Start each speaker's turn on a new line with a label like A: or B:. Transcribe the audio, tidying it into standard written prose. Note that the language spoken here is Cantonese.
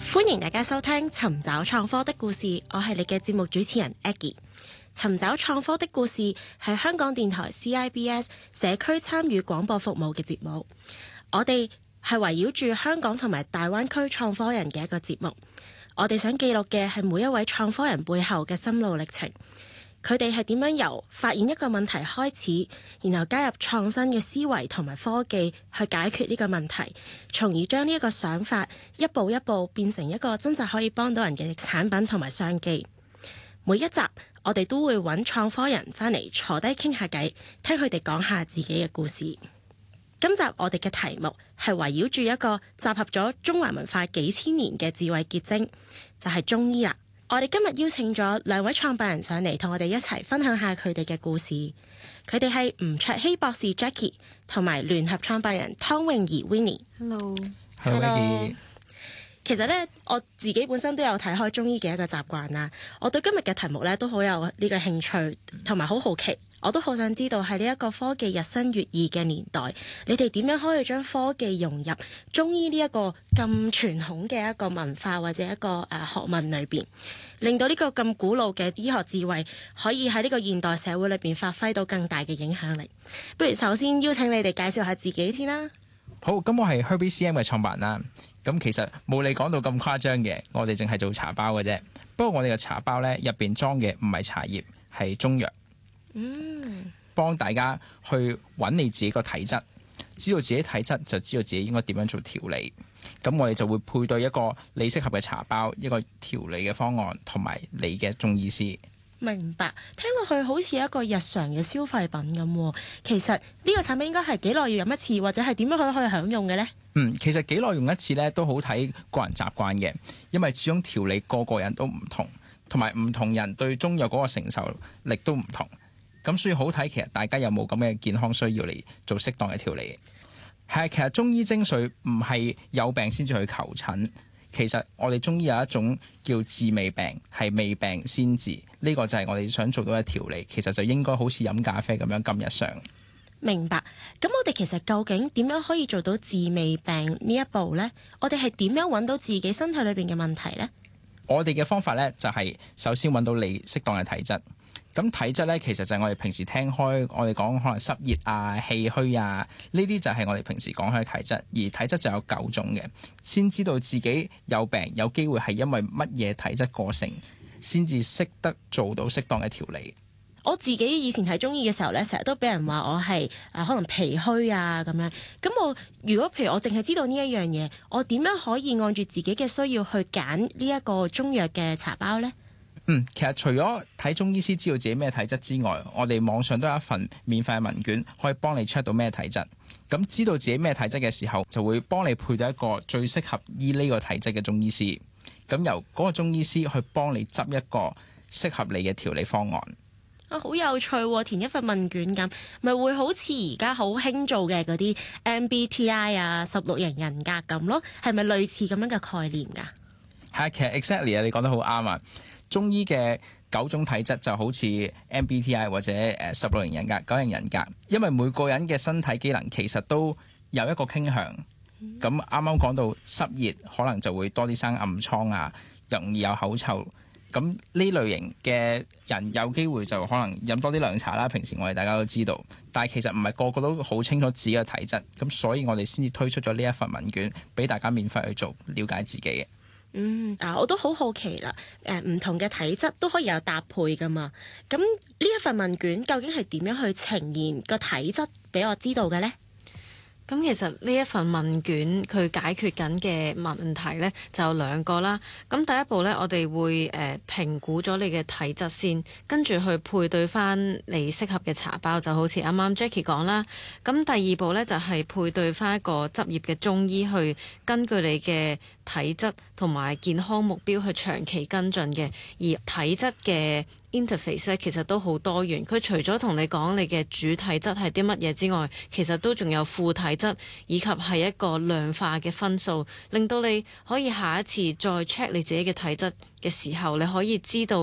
A: 歡迎大家收聽尋找創科的故事，我係你嘅節目主持人 Aggie。尋找創科的故事係香港電台 CIBS 社區參與廣播服務嘅節目，我哋係圍繞住香港同埋大灣區創科人嘅一個節目。我哋想記錄嘅係每一位創科人背後嘅心路歷程，佢哋係點樣由發現一個問題開始，然後加入創新嘅思維同埋科技去解決呢個問題，從而將呢一個想法一步一步變成一個真實可以幫到人嘅產品同埋商機。每一集我哋都會揾創科人返嚟坐低傾下偈，聽佢哋講下自己嘅故事。今集我哋嘅題目係圍繞住一個集合咗中華文化幾千年嘅智慧結晶，就係中醫啦。我哋今日邀請咗兩位創辦人上嚟，同我哋一齊分享下佢哋嘅故事。佢哋係吳卓羲博士 Jackie 同埋聯合創辦人湯詠儀 Winnie。
B: Hello，Hello。
A: 其實咧，我自己本身都有睇開中醫嘅一個習慣啦。我對今日嘅題目咧都好有呢個興趣，同埋好好奇。我都好想知道喺呢一個科技日新月異嘅年代，你哋點樣可以將科技融入中醫呢一個咁傳統嘅一個文化或者一個學問裏邊，令到呢個咁古老嘅醫學智慧可以喺呢個現代社會裏邊發揮到更大嘅影響力。不如首先邀請你哋介紹下自己先啦。
B: 好，咁我係 HerBaseCM 嘅創辦人啦。咁其實冇你講到咁誇張嘅，我哋淨係做茶包嘅啫。不過我哋嘅茶包咧入邊裝嘅唔係茶葉，係中藥。幫大家去揾你自己個體質，知道自己體質就知道自己應該點樣做調理。咁我哋就會配對一個你適合嘅茶包，一個調理嘅方案，同埋你嘅中醫師。
A: 明白，聽落去好似一個日常嘅消費品咁。其實呢個產品應該係幾耐要飲一次，或者係點樣可以享用嘅呢？
B: 其實幾耐用一次咧都好睇個人習慣嘅，因為始終調理個個人都唔同，同埋唔同人對中藥嗰個承受力都唔同。咁所以好睇，其實大家有冇咁嘅健康需要嚟做適當嘅調理？係，其實中醫精髓唔係有病先至去求診。其實我哋中醫有一種叫治未病，係未病先治。呢個就係我哋想做到嘅調理。其實就應該好似飲咖啡咁樣咁日常。
A: 明白。咁我哋其實究竟點樣可以做到治未病呢一步呢？我哋係點樣揾到自己身體裏邊嘅問題呢？
B: 我哋嘅方法呢，就係首先揾到你適當嘅體質。咁體質咧，其實就係我哋平時聽開，我哋講可能濕熱啊、氣虛啊，呢啲就係我哋平時講開嘅體質。而體質就有9種嘅，先知道自己有病，有機會係因為乜嘢體質過剩，先至識得做到適當嘅調理。
A: 我自己以前睇中醫嘅時候咧，成日都俾人話我係可能脾虛啊咁樣。咁我如果譬如我淨係知道呢一樣嘢，我點樣可以按住自己嘅需要去揀呢一個中藥嘅茶包呢？
B: 其實除咗睇中醫師知道自己咩體質之外，我哋網上都有一份免費嘅問卷，可以幫你 check 到咩體質。咁知道自己咩體質嘅時候，就會幫你配到一個最適合醫呢個體質嘅中醫師。咁由嗰個中醫師去幫你執一個適合你嘅調理方案。
A: 好有趣喎！填一份問卷咁，咪會好似而家好興做嘅嗰啲 MBTI 啊、16型人格咁咯？係咪類似咁樣嘅概念㗎？
B: 係，其實 exactly 啊，你講得好啱啊！中醫嘅9種體質就好似 MBTI 或者16型人格、9型人格，因為每個人嘅身體機能其實都有一個傾向。咁啱啱講到濕熱，可能就會多啲生暗瘡啊，容易有口臭。咁呢類型嘅人有機會就可能飲多啲涼茶啦。平時我哋大家都知道，但係其實唔係個個都好清楚自己嘅體質，咁所以我哋先至推出咗呢一份問卷俾大家免費去做，了解自己嘅。
A: 我都好好奇啦。唔同嘅體質都可以有搭配噶嘛？咁呢一份問卷究竟係點樣去呈現個體質俾我知道嘅呢？
C: 咁其實呢一份問卷佢解決緊嘅問題呢，就有2個啦。咁第一步呢，我哋會評估咗你嘅體質先，跟住去配對翻你適合嘅茶包，就好似啱啱 Jackie 講啦。咁第二步呢，就係配對翻一個執業嘅中醫去根據你嘅體質同埋健康目標去長期跟進嘅。而體質嘅interface 咧，其實都好多元。佢除咗同你講你嘅主體質係啲乜嘢之外，其實都仲有副體質，以及係一個量化嘅分數，令到你可以下一次再 check 你自己嘅體質嘅時候，你可以知道